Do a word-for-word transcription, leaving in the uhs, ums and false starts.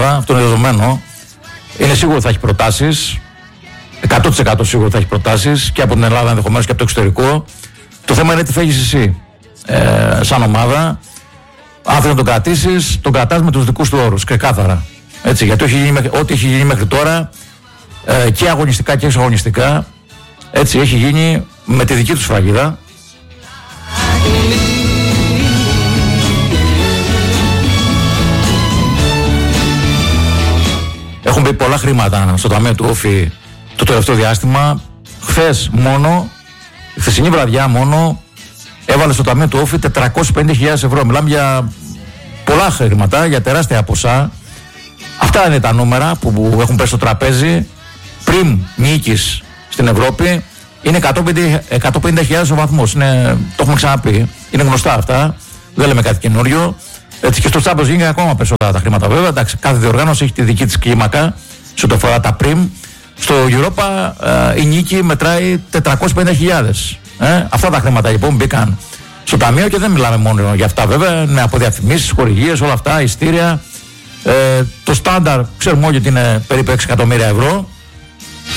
Ελλάδα, αυτό είναι δεδομένο. Είναι σίγουρο ότι θα έχει προτάσεις, εκατό τοις εκατό σίγουρο θα έχει προτάσεις και από την Ελλάδα ενδεχομένως και από το εξωτερικό. Το θέμα είναι τι φέγεις εσύ, ε, σαν ομάδα. Αν θέλεις να τον κρατήσεις, τον κρατάς με τους δικούς του όρους, ξεκάθαρα. Έτσι, γιατί ό,τι έχει γίνει, ό,τι έχει γίνει μέχρι τώρα, ε, και αγωνιστικά και εξαγωνιστικά, έτσι, έχει γίνει με τη δική του σφραγίδα. Έχουν μπει πολλά χρήματα στο ταμείο του Όφη το τελευταίο διάστημα. Χθες μόνο, χθεσινή βραδιά μόνο, έβαλε στο ταμείο του Όφη τετρακόσιες πενήντα χιλιάδες ευρώ. Μιλάμε για πολλά χρήματα, για τεράστια ποσά. Αυτά είναι τα νούμερα που, που έχουν πέσει στο τραπέζι. Πριν νίκης στην Ευρώπη είναι εκατόν πενήντα χιλιάδες ο βαθμός. Είναι, το έχουμε ξαναπεί. Είναι γνωστά αυτά. Δεν λέμε κάτι καινούριο. Έτσι, και στο Champions League είναι ακόμα περισσότερα τα χρήματα βέβαια. Εντάξει, κάθε διοργάνωση έχει τη δική της κλίμακα σε ό,τι αφορά τα πριμ. Στο Europa ε, η νίκη μετράει τετρακόσιες πενήντα χιλιάδες. Ε, αυτά τα χρήματα λοιπόν μπήκαν στο ταμείο και δεν μιλάμε μόνο για αυτά βέβαια. Είναι από διαφημίσεις, χορηγίες, όλα αυτά, ειστήρια. Ε, το στάνταρ ξέρουμε όλοι ότι είναι περίπου έξι εκατομμύρια ευρώ.